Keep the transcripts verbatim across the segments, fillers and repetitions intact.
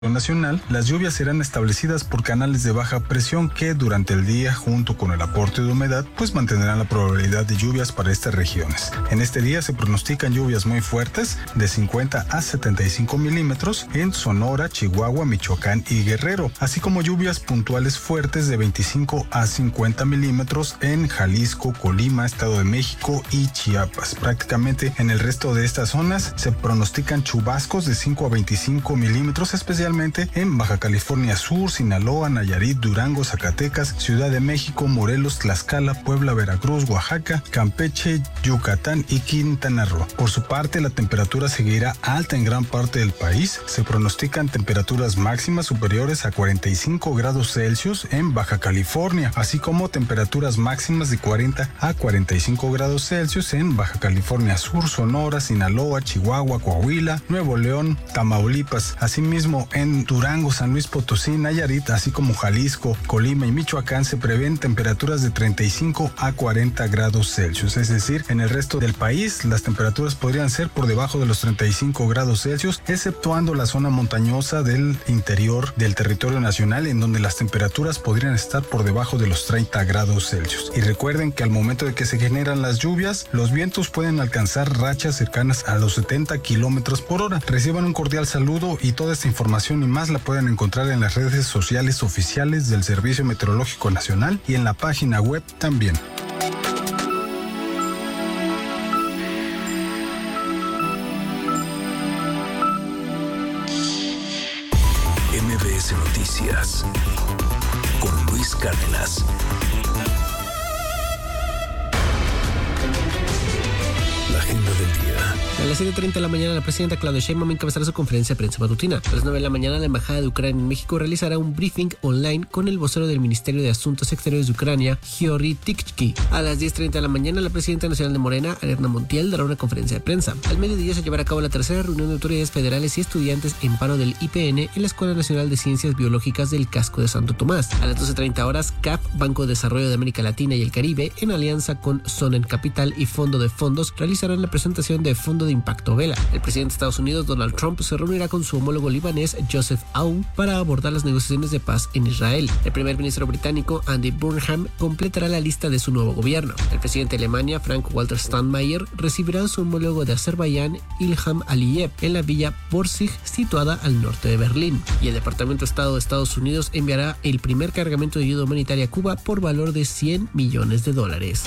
nacional, las lluvias serán establecidas por canales de baja presión que durante el día, junto con el aporte de humedad, pues mantendrán la probabilidad de lluvias para estas regiones. En este día se pronostican lluvias muy fuertes de cincuenta a setenta y cinco milímetros en Sonora, Chihuahua, Michoacán y Guerrero, así como lluvias puntuales fuertes de veinticinco a cincuenta milímetros en Jalisco, Colima, Estado de México y Chiapas. Prácticamente en el resto de estas zonas se pronostican chubascos de cinco a veinticinco milímetros, especialmente en Baja California Sur, Sinaloa, Nayarit, Durango, Zacatecas, Ciudad de México, Morelos, Tlaxcala, Puebla, Veracruz, Oaxaca, Campeche, Yucatán y Quintana Roo. Por su parte, la temperatura seguirá alta en gran parte del país. Se pronostican temperaturas máximas superiores a cuarenta y cinco grados Celsius en Baja California, así como temperaturas máximas de cuarenta a cuarenta y cinco grados Celsius en Baja California Sur, Sonora, Sinaloa, Chihuahua, Coahuila, Nuevo León, Tamaulipas. Asimismo, en En Durango, San Luis Potosí, Nayarit, así como Jalisco, Colima y Michoacán se prevén temperaturas de treinta y cinco a cuarenta grados Celsius. Es decir, en el resto del país las temperaturas podrían ser por debajo de los treinta y cinco grados Celsius, exceptuando la zona montañosa del interior del territorio nacional, en donde las temperaturas podrían estar por debajo de los treinta grados Celsius. Y recuerden que al momento de que se generan las lluvias, los vientos pueden alcanzar rachas cercanas a los setenta kilómetros por hora. Reciban un cordial saludo y toda esta información y más la pueden encontrar en las redes sociales oficiales del Servicio Meteorológico Nacional y en la página web también. M B S Noticias con Luis Cárdenas. La agenda del día. A las siete treinta de la mañana, la presidenta Claudia Sheinbaum encabezará su conferencia de prensa matutina. A las nueve de la mañana, la Embajada de Ucrania en México realizará un briefing online con el vocero del Ministerio de Asuntos Exteriores de Ucrania, Giorgi Tykhy. A las diez treinta de la mañana, la presidenta nacional de Morena, Ariadna Montiel, dará una conferencia de prensa. Al mediodía se llevará a cabo la tercera reunión de autoridades federales y estudiantes en paro del I P N en la Escuela Nacional de Ciencias Biológicas del Casco de Santo Tomás. A las doce treinta horas, C A P, Banco de Desarrollo de América Latina y el Caribe, en alianza con Sonen Capital y Fondo de Fondos, realizarán la presentación de Fondo de Impacto Vela. El presidente de Estados Unidos, Donald Trump, se reunirá con su homólogo libanés, Joseph Aoun, para abordar las negociaciones de paz en Israel. El primer ministro británico, Andy Burnham, completará la lista de su nuevo gobierno. El presidente de Alemania, Frank-Walter Steinmeier, recibirá a su homólogo de Azerbaiyán, Ilham Aliyev, en la villa Borsig, situada al norte de Berlín. Y el Departamento de Estado de Estados Unidos enviará el primer cargamento de ayuda humanitaria a Cuba por valor de cien millones de dólares.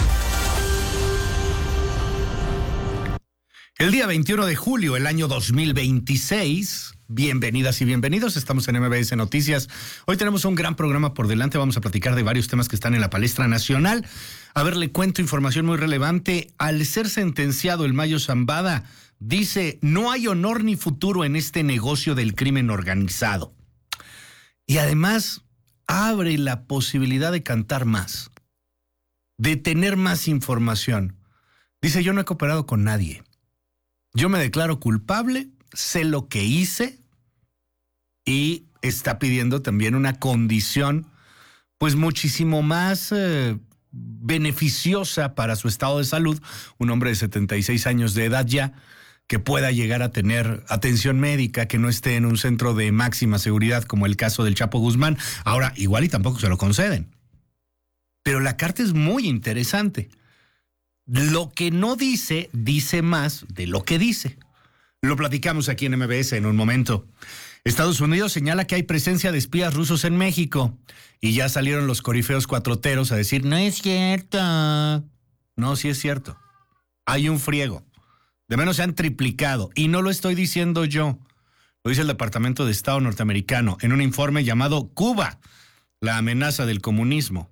El día veintiuno de julio, el año dos mil veintiséis, bienvenidas y bienvenidos, estamos en M B S Noticias. Hoy tenemos un gran programa por delante, vamos a platicar de varios temas que están en la palestra nacional. A ver, le cuento información muy relevante. Al ser sentenciado el Mayo Zambada, dice, no hay honor ni futuro en este negocio del crimen organizado. Y además, abre la posibilidad de cantar más, de tener más información. Dice, yo no he cooperado con nadie. Yo me declaro culpable, sé lo que hice y está pidiendo también una condición pues muchísimo más eh, beneficiosa para su estado de salud. Un hombre de setenta y seis años de edad ya, que pueda llegar a tener atención médica, que no esté en un centro de máxima seguridad como el caso del Chapo Guzmán. Ahora, igual y tampoco se lo conceden. Pero la carta es muy interesante. Lo que no dice, dice más de lo que dice. Lo platicamos aquí en M B S en un momento. Estados Unidos señala que hay presencia de espías rusos en México y ya salieron los corifeos cuatroteros a decir, no es cierto. No, sí es cierto. Hay un friego. De menos se han triplicado y no lo estoy diciendo yo. Lo dice el Departamento de Estado norteamericano en un informe llamado Cuba, la amenaza del comunismo.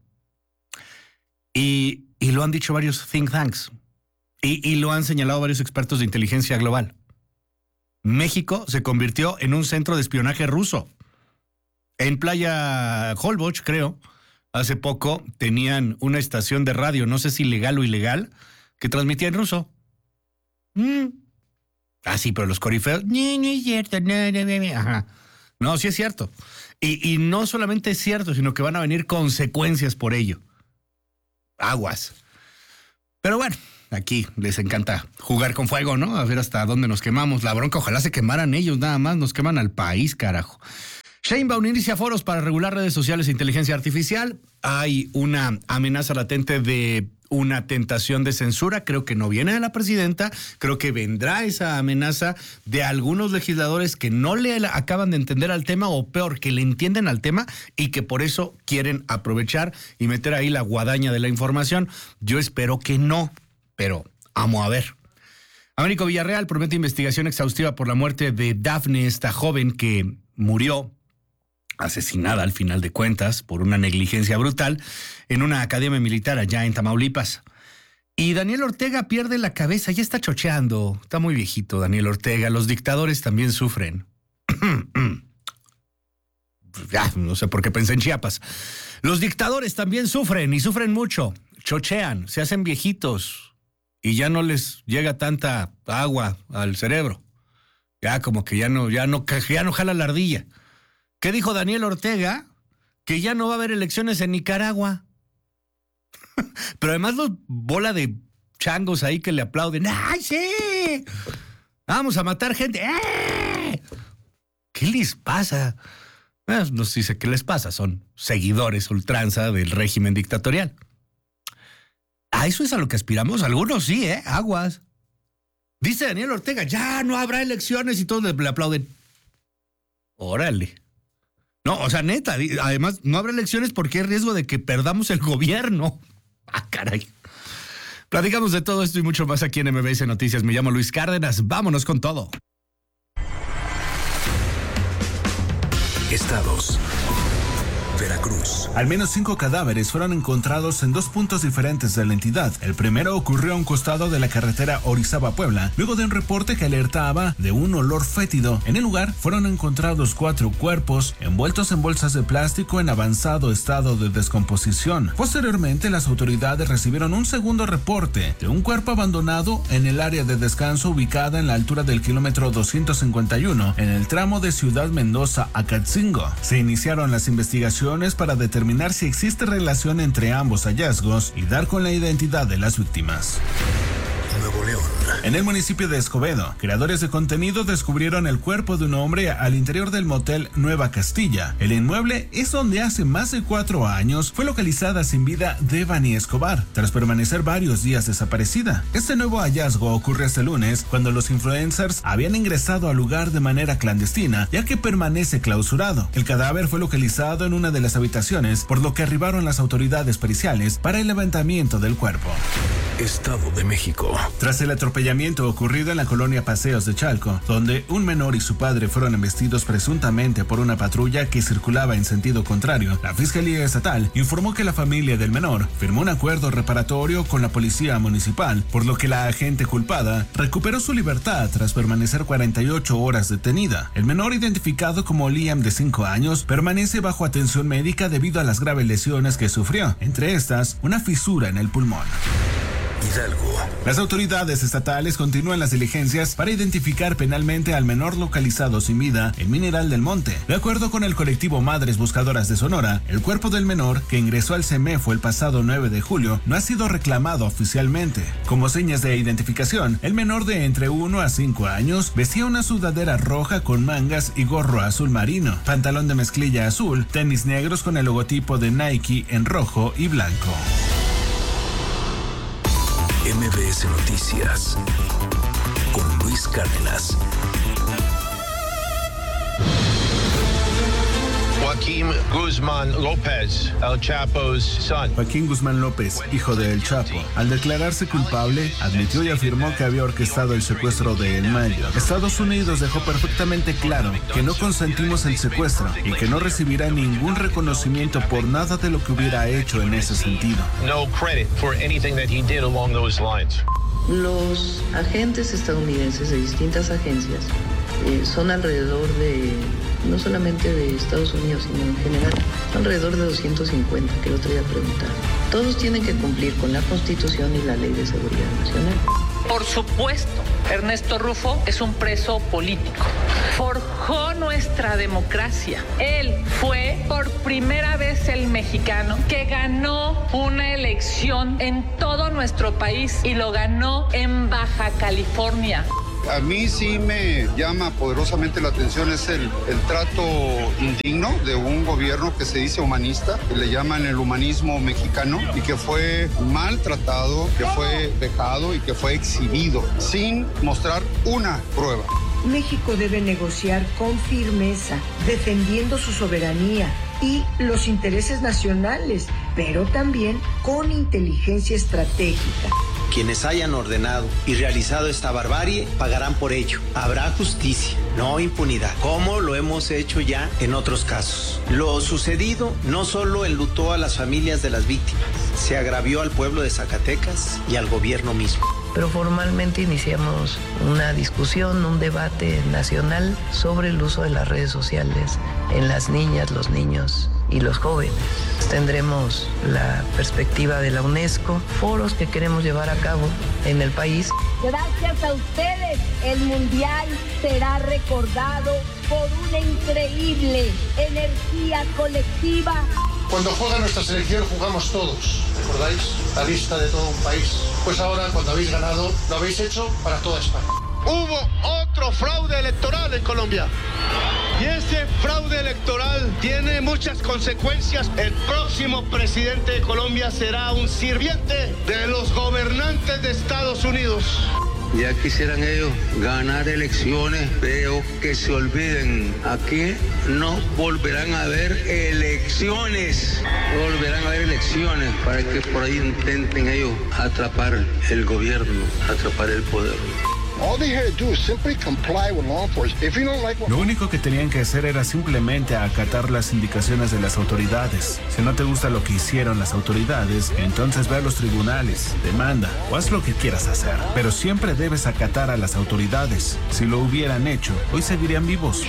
Y... Y lo han dicho varios think tanks. Y, y lo han señalado varios expertos de inteligencia global. México se convirtió en un centro de espionaje ruso. En Playa Holbox, creo, hace poco tenían una estación de radio, no sé si legal o ilegal, que transmitía en ruso. Mm. Ah, sí, pero los corifeos, no, no es cierto, no, no, no. Ajá. No, sí es cierto. Y, y no solamente es cierto, sino que van a venir consecuencias por ello. Aguas. Pero bueno, aquí les encanta jugar con fuego, ¿no? A ver hasta dónde nos quemamos. La bronca, ojalá se quemaran ellos nada más, nos queman al país, carajo. Sheinbaum inicia foros para regular redes sociales e inteligencia artificial. Hay una amenaza latente de una tentación de censura. Creo que no viene de la presidenta. Creo que vendrá esa amenaza de algunos legisladores que no le acaban de entender al tema, o peor, que le entienden al tema y que por eso quieren aprovechar y meter ahí la guadaña de la información. Yo espero que no, pero vamos a ver. Américo Villarreal promete investigación exhaustiva por la muerte de Dafne, esta joven que murió asesinada al final de cuentas por una negligencia brutal en una academia militar allá en Tamaulipas. Y Daniel Ortega pierde la cabeza, ya está chocheando, está muy viejito Daniel Ortega, los dictadores también sufren. Ya, no sé por qué pensé en Chiapas. Los dictadores también sufren y sufren mucho, chochean, se hacen viejitos y ya no les llega tanta agua al cerebro. Ya como que ya no, ya no, ya no jala la ardilla. ¿Qué dijo Daniel Ortega? Que ya no va a haber elecciones en Nicaragua. Pero además los bola de changos ahí que le aplauden. ¡Ay, sí! Vamos a matar gente. ¡Eh! ¿Qué les pasa? Eh, no sé si qué les pasa. Son seguidores ultranza del régimen dictatorial. ¿A eso es a lo que aspiramos? Algunos sí, ¿eh? Aguas. Dice Daniel Ortega, ya no habrá elecciones y todos le, le aplauden. Órale. No, o sea, neta, además no habrá elecciones porque hay riesgo de que perdamos el gobierno. Ah, caray. Platicamos de todo esto y mucho más aquí en M B S Noticias. Me llamo Luis Cárdenas. Vámonos con todo. Estados. Veracruz. Al menos cinco cadáveres fueron encontrados en dos puntos diferentes de la entidad. El primero ocurrió a un costado de la carretera Orizaba-Puebla, luego de un reporte que alertaba de un olor fétido. En el lugar fueron encontrados cuatro cuerpos envueltos en bolsas de plástico en avanzado estado de descomposición. Posteriormente, las autoridades recibieron un segundo reporte de un cuerpo abandonado en el área de descanso ubicada en la altura del kilómetro doscientos cincuenta y uno, en el tramo de Ciudad Mendoza a Catzingo. Se iniciaron las investigaciones para determinar si existe relación entre ambos hallazgos y dar con la identidad de las víctimas. Nuevo León. En el municipio de Escobedo, creadores de contenido descubrieron el cuerpo de un hombre al interior del motel Nueva Castilla. El inmueble es donde hace más de cuatro años fue localizada sin vida Devani Escobar, tras permanecer varios días desaparecida. Este nuevo hallazgo ocurre este lunes, cuando los influencers habían ingresado al lugar de manera clandestina, ya que permanece clausurado. El cadáver fue localizado en una de las habitaciones, por lo que arribaron las autoridades periciales para el levantamiento del cuerpo. Estado de México. Tras el atropellamiento ocurrido en la colonia Paseos de Chalco, donde un menor y su padre fueron embestidos presuntamente por una patrulla que circulaba en sentido contrario, la Fiscalía Estatal informó que la familia del menor firmó un acuerdo reparatorio con la Policía Municipal, por lo que la agente culpada recuperó su libertad tras permanecer cuarenta y ocho horas detenida. El menor, identificado como Liam, de cinco años, permanece bajo atención médica debido a las graves lesiones que sufrió, entre estas una fisura en el pulmón. Hidalgo. Las autoridades estatales continúan las diligencias para identificar penalmente al menor localizado sin vida en Mineral del Monte. De acuerdo con el colectivo Madres Buscadoras de Sonora, el cuerpo del menor, que ingresó al CEMEFO el pasado nueve de julio, no ha sido reclamado oficialmente. Como señas de identificación, el menor de entre uno a cinco años vestía una sudadera roja con mangas y gorro azul marino, pantalón de mezclilla azul, tenis negros con el logotipo de Nike en rojo y blanco. M B S Noticias con Luis Cárdenas. Joaquín Guzmán López, El Chapo's son. Joaquín Guzmán López, hijo de El Chapo, al declararse culpable, admitió y afirmó que había orquestado el secuestro de El Mayo. Estados Unidos dejó perfectamente claro que no consentimos el secuestro y que no recibirá ningún reconocimiento por nada de lo que hubiera hecho en ese sentido. No credit for anything that he did along those lines. Los agentes estadounidenses de distintas agencias eh, son alrededor de, no solamente de Estados Unidos, sino en general, son alrededor de doscientos cincuenta, que el otro día preguntaron. Todos tienen que cumplir con la Constitución y la Ley de Seguridad Nacional. Por supuesto, Ernesto Rufo es un preso político. Forjó nuestra democracia. Él fue por primera vez el mexicano que ganó una elección en todo nuestro país y lo ganó en Baja California. A mí sí me llama poderosamente la atención es el, el trato indigno de un gobierno que se dice humanista, que le llaman el humanismo mexicano, y que fue maltratado, que fue vejado y que fue exhibido sin mostrar una prueba. México debe negociar con firmeza, defendiendo su soberanía y los intereses nacionales, pero también con inteligencia estratégica. Quienes hayan ordenado y realizado esta barbarie pagarán por ello. Habrá justicia, no impunidad, como lo hemos hecho ya en otros casos. Lo sucedido no solo enlutó a las familias de las víctimas, se agravió al pueblo de Zacatecas y al gobierno mismo. Pero formalmente iniciamos una discusión, un debate nacional sobre el uso de las redes sociales en las niñas, los niños y los jóvenes. Tendremos la perspectiva de la UNESCO, foros que queremos llevar a cabo en el país. Gracias a ustedes, el Mundial será recordado por una increíble energía colectiva. Cuando juega nuestra selección jugamos todos, ¿recordáis? La lista de todo un país. Pues ahora, cuando habéis ganado, lo habéis hecho para toda España. Hubo otro fraude electoral en Colombia. Y ese fraude electoral tiene muchas consecuencias. El próximo presidente de Colombia será un sirviente de los gobernantes de Estados Unidos. Ya quisieran ellos ganar elecciones, pero que se olviden, aquí no volverán a haber elecciones, no volverán a haber elecciones para que por ahí intenten ellos atrapar el gobierno, atrapar el poder. Lo único que tenían que hacer era simplemente acatar las indicaciones de las autoridades. Si no te gusta lo que hicieron las autoridades, entonces ve a los tribunales, demanda o haz lo que quieras hacer. Pero siempre debes acatar a las autoridades. Si lo hubieran hecho, hoy seguirían vivos.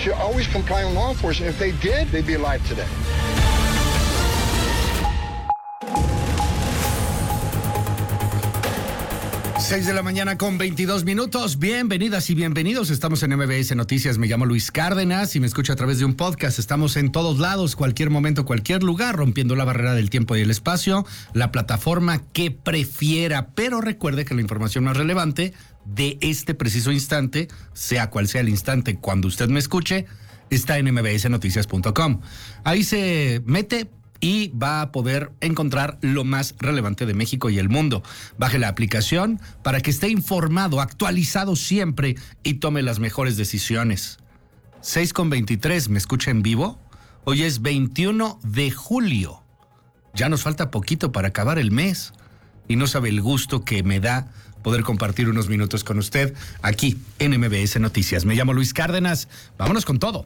seis de la mañana con veintidós minutos. Bienvenidas y bienvenidos. Estamos en M B S Noticias. Me llamo Luis Cárdenas y me escucho a través de un podcast. Estamos en todos lados, cualquier momento, cualquier lugar, rompiendo la barrera del tiempo y el espacio. La plataforma que prefiera. Pero recuerde que la información más relevante de este preciso instante, sea cual sea el instante cuando usted me escuche, está en m b s noticias punto com. Ahí se mete y va a poder encontrar lo más relevante de México y el mundo. Baje la aplicación para que esté informado, actualizado siempre y tome las mejores decisiones. seis con veintitrés, ¿me escucha en vivo? Hoy es veintiuno de julio. Ya nos falta poquito para acabar el mes. Y no sabe el gusto que me da poder compartir unos minutos con usted aquí en M B S Noticias. Me llamo Luis Cárdenas. Vámonos con todo.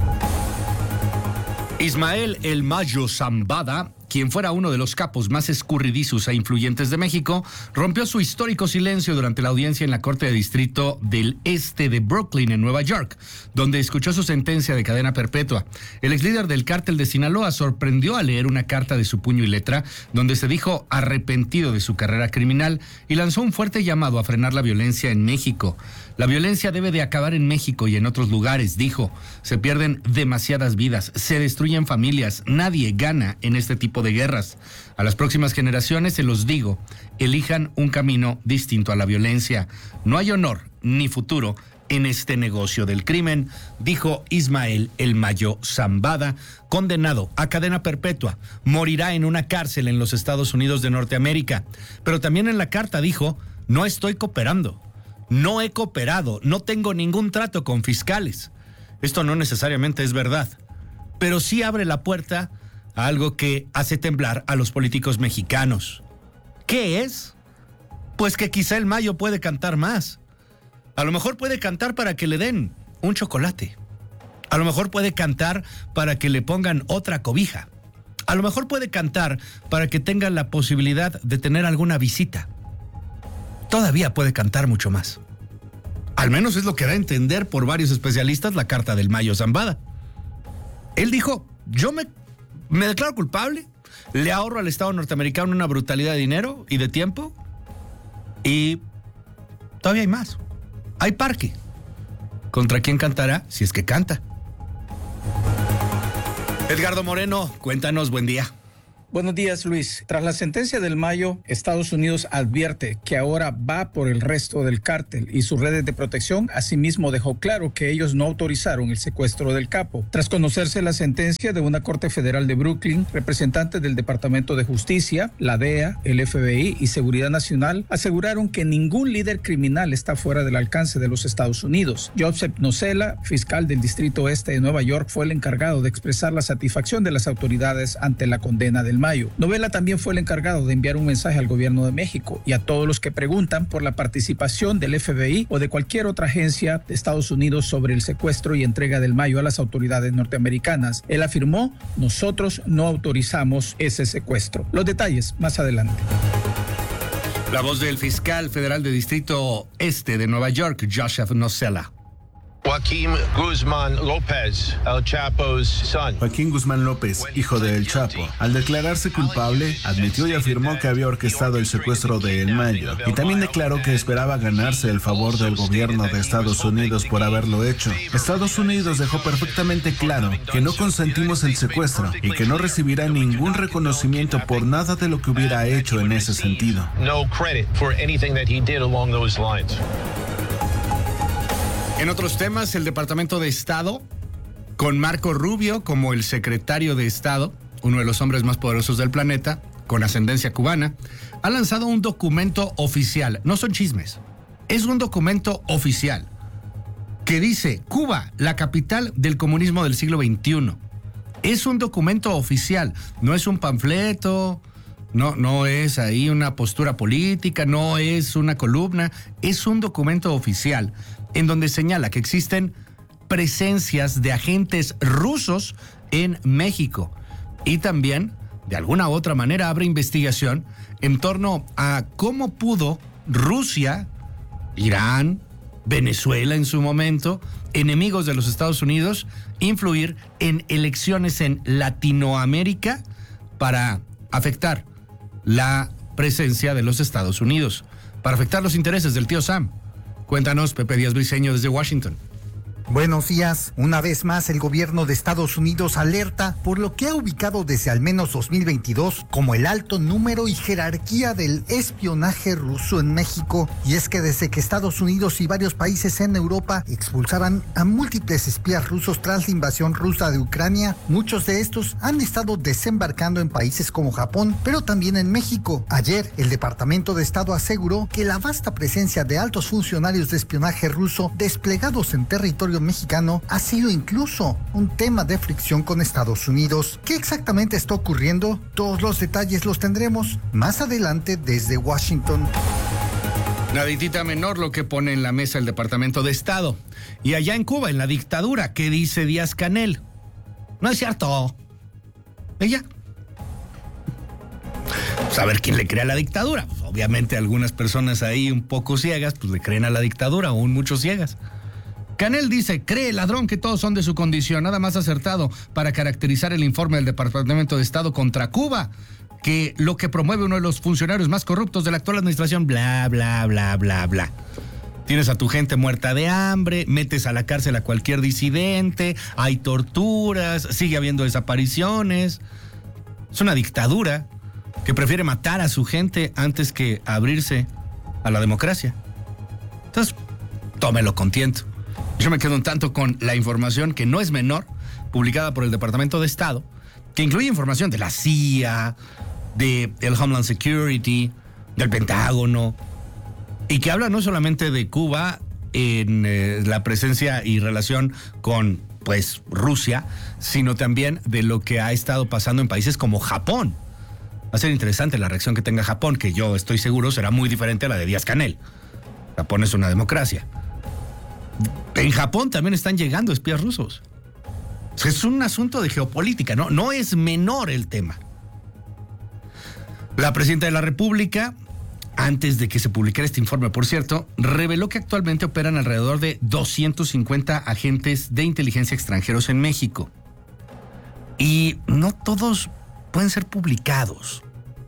Ismael El Mayo Zambada, quien fuera uno de los capos más escurridizos e influyentes de México, rompió su histórico silencio durante la audiencia en la Corte de Distrito del Este de Brooklyn, en Nueva York, donde escuchó su sentencia de cadena perpetua. El ex líder del cártel de Sinaloa sorprendió al leer una carta de su puño y letra, donde se dijo arrepentido de su carrera criminal y lanzó un fuerte llamado a frenar la violencia en México. La violencia debe de acabar en México y en otros lugares, dijo. Se pierden demasiadas vidas, se destruyen familias, nadie gana en este tipo de guerras. A las próximas generaciones se los digo, elijan un camino distinto a la violencia. No hay honor ni futuro en este negocio del crimen, dijo Ismael El Mayo Zambada, condenado a cadena perpetua. Morirá en una cárcel en los Estados Unidos de Norteamérica. Pero también en la carta dijo, no estoy cooperando. No he cooperado, no tengo ningún trato con fiscales. Esto no necesariamente es verdad, pero sí abre la puerta a algo que hace temblar a los políticos mexicanos. ¿Qué es? Pues que quizá el Mayo puede cantar más. A lo mejor puede cantar para que le den un chocolate. A lo mejor puede cantar para que le pongan otra cobija. A lo mejor puede cantar para que tengan la posibilidad de tener alguna visita. Todavía puede cantar mucho más. Al menos es lo que da a entender por varios especialistas la carta del Mayo Zambada. Él dijo, yo me, me declaro culpable, le ahorro al Estado norteamericano una brutalidad de dinero y de tiempo y todavía hay más. Hay parque. ¿Contra quién cantará? Si es que canta. Edgardo Moreno, cuéntanos, buen día. Buenos días, Luis. Tras la sentencia del Mayo, Estados Unidos advierte que ahora va por el resto del cártel y sus redes de protección. Asimismo, dejó claro que ellos no autorizaron el secuestro del capo. Tras conocerse la sentencia de una corte federal de Brooklyn, representantes del Departamento de Justicia, la D E A, el F B I y Seguridad Nacional aseguraron que ningún líder criminal está fuera del alcance de los Estados Unidos. Joseph Nocella, fiscal del Distrito Este de Nueva York, fue el encargado de expresar la satisfacción de las autoridades ante la condena del Mayo. Novela también fue el encargado de enviar un mensaje al gobierno de México y a todos los que preguntan por la participación del F B I o de cualquier otra agencia de Estados Unidos sobre el secuestro y entrega del Mayo a las autoridades norteamericanas. Él afirmó: nosotros no autorizamos ese secuestro. Los detalles más adelante. La voz del fiscal federal de Distrito Este de Nueva York, Joseph Nocella. Joaquín Guzmán López, El Chapo's son. Joaquín Guzmán López, hijo de El Chapo, al declararse culpable, admitió y afirmó que había orquestado el secuestro de El Mayo y también declaró que esperaba ganarse el favor del gobierno de Estados Unidos por haberlo hecho. Estados Unidos dejó perfectamente claro que no consentimos el secuestro y que no recibirá ningún reconocimiento por nada de lo que hubiera hecho en ese sentido. No credit for anything that he did along those lines. En otros temas, el Departamento de Estado, con Marco Rubio como el secretario de Estado, uno de los hombres más poderosos del planeta, con ascendencia cubana, ha lanzado un documento oficial. No son chismes, es un documento oficial que dice: Cuba, la capital del comunismo del siglo veintiuno. Es un documento oficial, no es un panfleto, no, no es ahí una postura política, no es una columna, es un documento oficial en donde señala que existen presencias de agentes rusos en México y también, de alguna u otra manera, abre investigación en torno a cómo pudo Rusia, Irán, Venezuela en su momento, enemigos de los Estados Unidos, influir en elecciones en Latinoamérica para afectar la presencia de los Estados Unidos, para afectar los intereses del tío Sam. Cuéntanos, Pepe Díaz Briceño, desde Washington. Buenos días. Una vez más, el gobierno de Estados Unidos alerta por lo que ha ubicado desde al menos dos mil veintidós como el alto número y jerarquía del espionaje ruso en México. Y es que desde que Estados Unidos y varios países en Europa expulsaran a múltiples espías rusos tras la invasión rusa de Ucrania, muchos de estos han estado desembarcando en países como Japón, pero también en México. Ayer, el Departamento de Estado aseguró que la vasta presencia de altos funcionarios de espionaje ruso desplegados en territorio mexicano ha sido incluso un tema de fricción con Estados Unidos. ¿Qué exactamente está ocurriendo? Todos los detalles los tendremos más adelante desde Washington. Naditita menor lo que pone en la mesa el Departamento de Estado. Y allá en Cuba, en la dictadura, ¿qué dice Díaz-Canel? No es cierto. Ella. Pues a ver quién le cree a la dictadura. Pues obviamente algunas personas ahí un poco ciegas, pues le creen a la dictadura, aún muchos ciegas. Canel dice: cree el ladrón que todos son de su condición, nada más acertado para caracterizar el informe del Departamento de Estado contra Cuba, que lo que promueve uno de los funcionarios más corruptos de la actual administración, bla, bla, bla, bla, bla. Tienes a tu gente muerta de hambre, metes a la cárcel a cualquier disidente, hay torturas, sigue habiendo desapariciones. Es una dictadura que prefiere matar a su gente antes que abrirse a la democracia. Entonces, tómelo con tiento. Yo me quedo un tanto con la información, que no es menor, publicada por el Departamento de Estado, que incluye información de la C I A, de el Homeland Security, del Pentágono, y que habla no solamente de Cuba en eh, la presencia y relación con, pues, Rusia, sino también de lo que ha estado pasando en países como Japón. Va a ser interesante la reacción que tenga Japón, que yo estoy seguro será muy diferente a la de Díaz-Canel. Japón es una democracia. En Japón también están llegando espías rusos. Es un asunto de geopolítica, ¿no? No es menor el tema. La presidenta de la República, antes de que se publicara este informe, por cierto, reveló que actualmente operan alrededor de doscientos cincuenta agentes de inteligencia extranjeros en México. Y no todos pueden ser publicados.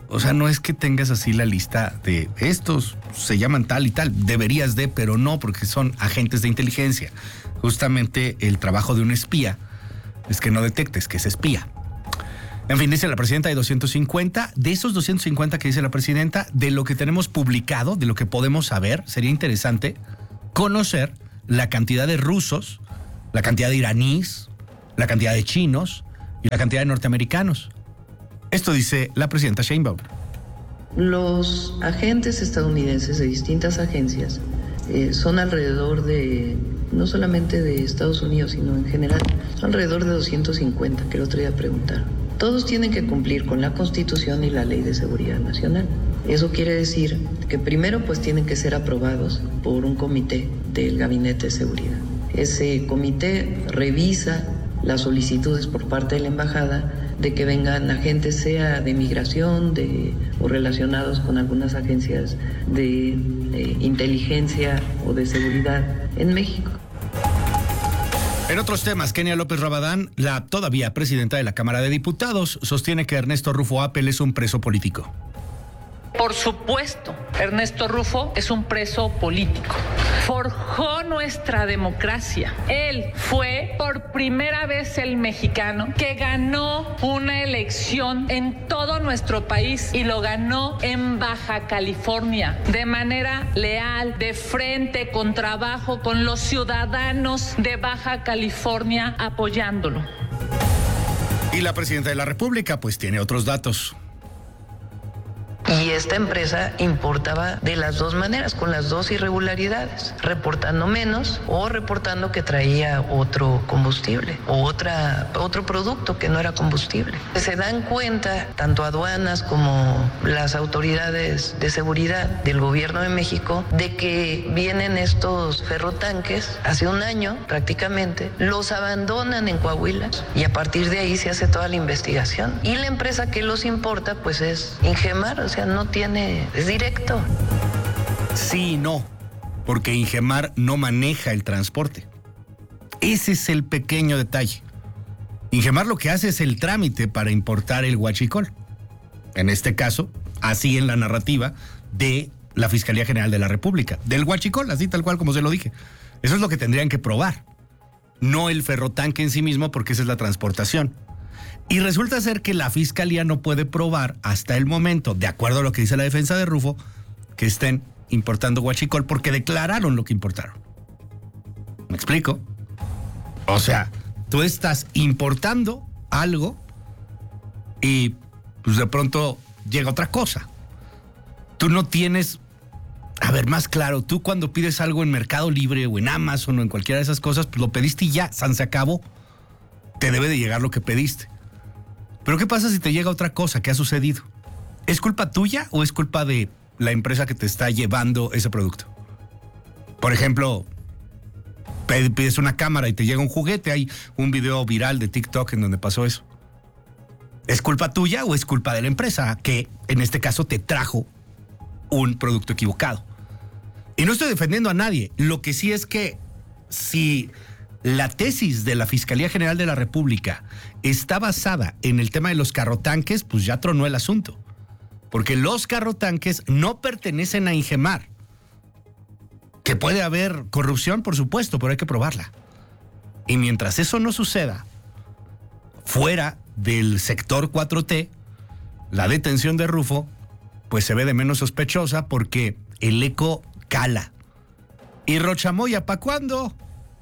O sea, no es que tengas así la lista de estos se llaman tal y tal, deberías de, pero no, porque son agentes de inteligencia. Justamente el trabajo de un espía es que no detectes que es espía. En fin, dice la presidenta, hay doscientos cincuenta. De esos doscientos cincuenta que dice la presidenta, de lo que tenemos publicado, de lo que podemos saber, sería interesante conocer la cantidad de rusos, la cantidad de iraníes, la cantidad de chinos y la cantidad de norteamericanos. Esto dice la presidenta Sheinbaum. Los agentes estadounidenses de distintas agencias eh, son alrededor de, no solamente de Estados Unidos, sino en general, son alrededor de doscientos cincuenta, que el otro día preguntaron. Todos tienen que cumplir con la Constitución y la Ley de Seguridad Nacional. Eso quiere decir que primero pues tienen que ser aprobados por un comité del Gabinete de Seguridad. Ese comité revisa las solicitudes por parte de la embajada de que vengan agentes, sea de migración de, o relacionados con algunas agencias de, de inteligencia o de seguridad en México. En otros temas, Kenia López Rabadán, la todavía presidenta de la Cámara de Diputados, sostiene que Ernesto Rufo Appel es un preso político. Por supuesto, Ernesto Rufo es un preso político. Forjó nuestra democracia. Él fue por primera vez el mexicano que ganó una elección en todo nuestro país y lo ganó en Baja California de manera leal, de frente, con trabajo, con los ciudadanos de Baja California apoyándolo. Y la presidenta de la República pues tiene otros datos. Y esta empresa importaba de las dos maneras, con las dos irregularidades, reportando menos o reportando que traía otro combustible o otra, otro producto que no era combustible. Se dan cuenta, tanto aduanas como las autoridades de seguridad del gobierno de México, de que vienen estos ferrotanques, hace un año prácticamente, los abandonan en Coahuila y a partir de ahí se hace toda la investigación. Y la empresa que los importa pues es Ingemar, o sea, no tiene, es directo. Sí y no, porque Ingemar no maneja el transporte. Ese es el pequeño detalle. Ingemar lo que hace es el trámite para importar el huachicol. En este caso, así en la narrativa de la Fiscalía General de la República. Del huachicol, así tal cual como se lo dije. Eso es lo que tendrían que probar. No el ferrotanque en sí mismo, porque esa es la transportación. Y resulta ser que la Fiscalía no puede probar hasta el momento, de acuerdo a lo que dice la defensa de Rufo, que estén importando huachicol porque declararon lo que importaron. ¿Me explico? O sea, tú estás importando algo y pues de pronto llega otra cosa. Tú no tienes... A ver, más claro, tú cuando pides algo en Mercado Libre o en Amazon o en cualquiera de esas cosas, pues lo pediste y ya, san se acabó. Te debe de llegar lo que pediste. Pero ¿qué pasa si te llega otra cosa? ¿Qué ha sucedido? ¿Es culpa tuya o es culpa de la empresa que te está llevando ese producto? Por ejemplo, pides una cámara y te llega un juguete. Hay un video viral de TikTok en donde pasó eso. ¿Es culpa tuya o es culpa de la empresa que en este caso te trajo un producto equivocado? Y no estoy defendiendo a nadie. Lo que sí es que si la tesis de la Fiscalía General de la República está basada en el tema de los carrotanques, pues ya tronó el asunto. Porque los carrotanques no pertenecen a Ingemar. Que puede haber corrupción, por supuesto, pero hay que probarla. Y mientras eso no suceda, fuera del sector cuatro T, la detención de Rufo, pues se ve de menos sospechosa porque el eco cala. ¿Y Rochamoya para cuándo?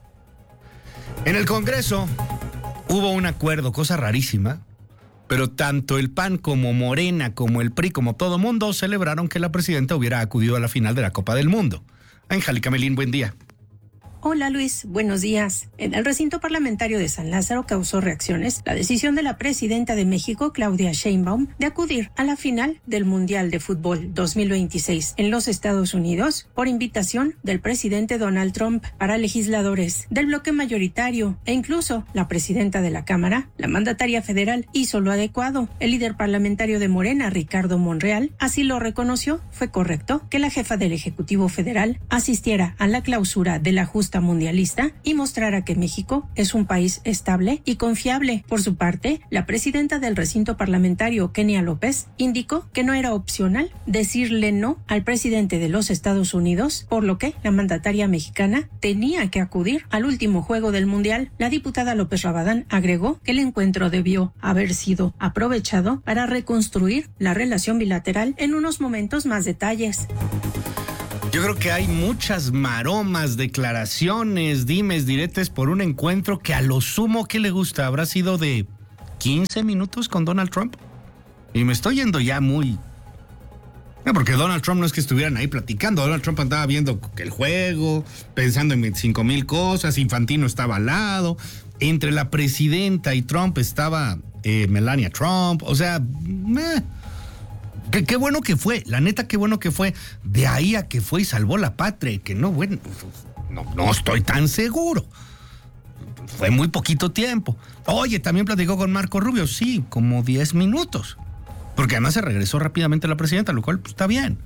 En el Congreso hubo un acuerdo, cosa rarísima, pero tanto el P A N como Morena, como el P R I, como todo mundo celebraron que la presidenta hubiera acudido a la final de la Copa del Mundo. Angélica Melín, buen día. Hola Luis, buenos días. En el recinto parlamentario de San Lázaro causó reacciones la decisión de la presidenta de México, Claudia Sheinbaum, de acudir a la final del Mundial de Fútbol dos mil veintiséis en los Estados Unidos por invitación del presidente Donald Trump. Para legisladores del bloque mayoritario e incluso la presidenta de la Cámara, la mandataria federal hizo lo adecuado. El líder parlamentario de Morena, Ricardo Monreal, así lo reconoció. Fue correcto que la jefa del Ejecutivo Federal asistiera a la clausura de la justa apuesta mundialista y mostrara que México es un país estable y confiable. Por su parte, la presidenta del recinto parlamentario, Kenia López, indicó que no era opcional decirle no al presidente de los Estados Unidos, por lo que la mandataria mexicana tenía que acudir al último juego del Mundial. La diputada López Rabadán agregó que el encuentro debió haber sido aprovechado para reconstruir la relación bilateral. En unos momentos más detalles. Yo creo que hay muchas maromas, declaraciones, dimes, diretes por un encuentro que a lo sumo, ¿qué le gusta? ¿Habrá sido de quince minutos con Donald Trump? Y me estoy yendo ya muy... No, porque Donald Trump no es que estuvieran ahí platicando. Donald Trump andaba viendo el juego, pensando en veinticinco mil cosas. Infantino estaba al lado. Entre la presidenta y Trump estaba eh, Melania Trump. O sea, meh. Qué, qué bueno que fue, la neta, qué bueno que fue. De ahí a que fue y salvó la patria, que no, bueno, no, no estoy tan seguro. Fue muy poquito tiempo. Oye, también platicó con Marco Rubio, sí, como diez minutos. Porque además se regresó rápidamente la presidenta, lo cual pues, está bien.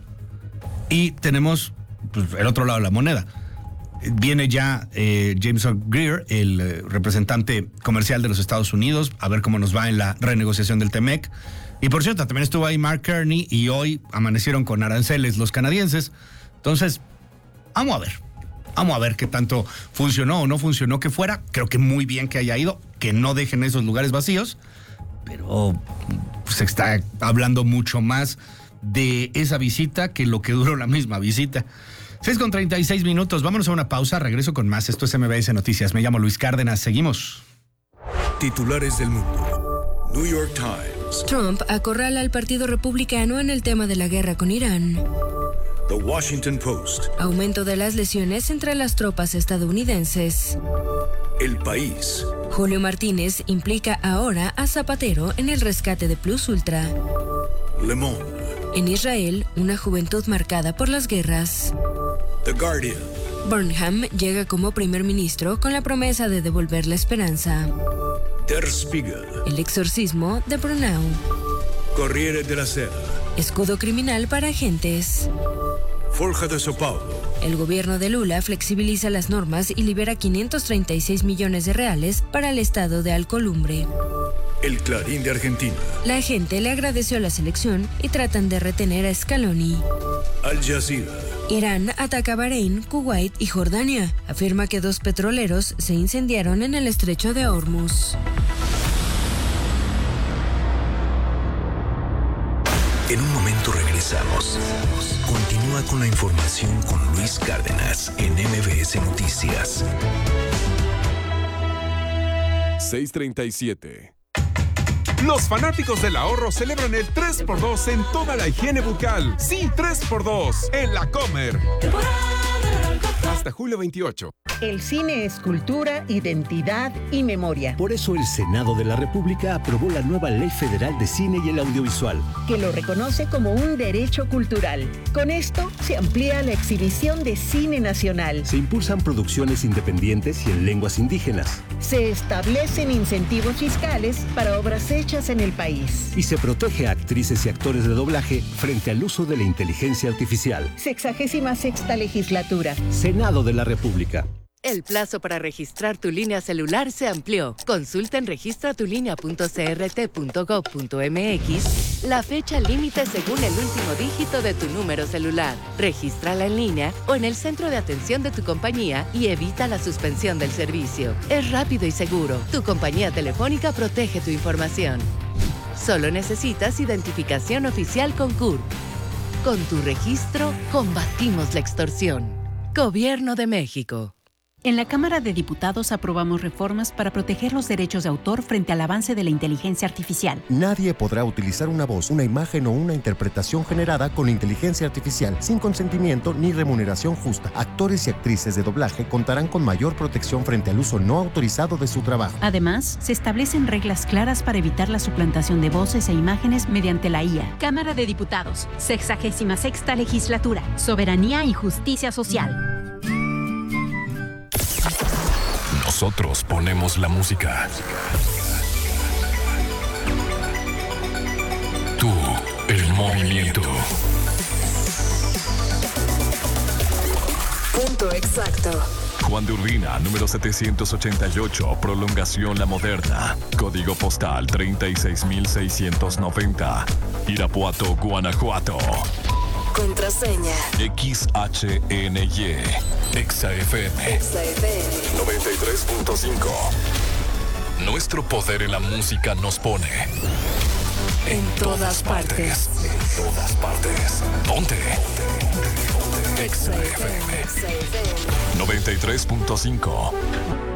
Y tenemos pues, el otro lado de la moneda. Viene ya eh, Jameson Greer, el eh, representante comercial de los Estados Unidos, a ver cómo nos va en la renegociación del T M E C. Y por cierto, también estuvo ahí Mark Carney y hoy amanecieron con aranceles los canadienses. Entonces, vamos a ver. Vamos a ver qué tanto funcionó o no funcionó que fuera. Creo que muy bien que haya ido, que no dejen esos lugares vacíos. Pero pues, se está hablando mucho más de esa visita que lo que duró la misma visita. seis con treinta y seis minutos. Vámonos a una pausa. Regreso con más. Esto es M B S Noticias. Me llamo Luis Cárdenas. Seguimos. Titulares del mundo. New York Times. Trump acorrala al Partido Republicano en el tema de la guerra con Irán. The Washington Post. Aumento de las lesiones entre las tropas estadounidenses. El País. Julio Martínez implica ahora a Zapatero en el rescate de Plus Ultra. Le Monde. En Israel, una juventud marcada por las guerras. The Guardian. Burnham llega como primer ministro con la promesa de devolver la esperanza. Der Spiegel. El exorcismo de Brunau. Corriere della Sera. Escudo criminal para agentes. Folha de São Paulo. El gobierno de Lula flexibiliza las normas y libera quinientos treinta y seis millones de reales para el estado de Alcolumbre. El Clarín de Argentina. La gente le agradeció a la selección y tratan de retener a Scaloni. Al Jazeera. Irán ataca Bahrein, Kuwait y Jordania. Afirma que dos petroleros se incendiaron en el estrecho de Hormuz. En un momento regresamos. Continúa con la información con Luis Cárdenas en M B S Noticias. seis treinta y siete. Los fanáticos del ahorro celebran el tres por dos en toda la higiene bucal. Sí, tres por dos en La Comer. Hasta julio veintiocho. El cine es cultura, identidad y memoria. Por eso el Senado de la República aprobó la nueva Ley Federal de Cine y el Audiovisual, que lo reconoce como un derecho cultural. Con esto se amplía la exhibición de cine nacional. Se impulsan producciones independientes y en lenguas indígenas. Se establecen incentivos fiscales para obras hechas en el país. Y se protege a actrices y actores de doblaje frente al uso de la inteligencia artificial. Sexagésima sexta legislatura. Senado de la República. El plazo para registrar tu línea celular se amplió. Consulta en registratulinea punto c r t punto gov punto m x la fecha límite según el último dígito de tu número celular. Regístrala en línea o en el centro de atención de tu compañía y evita la suspensión del servicio. Es rápido y seguro. Tu compañía telefónica protege tu información. Solo necesitas identificación oficial con C U R. Con tu registro, combatimos la extorsión. Gobierno de México. En la Cámara de Diputados aprobamos reformas para proteger los derechos de autor frente al avance de la inteligencia artificial. Nadie podrá utilizar una voz, una imagen o una interpretación generada con inteligencia artificial sin consentimiento ni remuneración justa. Actores y actrices de doblaje contarán con mayor protección frente al uso no autorizado de su trabajo. Además, se establecen reglas claras para evitar la suplantación de voces e imágenes mediante la I A. Cámara de Diputados, sexagésima sexta legislatura, soberanía y justicia social. Nosotros ponemos la música. Tú, el movimiento. Punto exacto. Juan de Urbina, número setecientos ochenta y ocho, Prolongación La Moderna. Código postal treinta y seis mil seiscientos noventa. Irapuato, Guanajuato. Contraseña X H N Y. Exa F M. Exa F M noventa y tres punto cinco. Nuestro poder en la música nos pone en, en todas, todas partes. partes. En todas partes. Ponte. Exa F M noventa y tres punto cinco.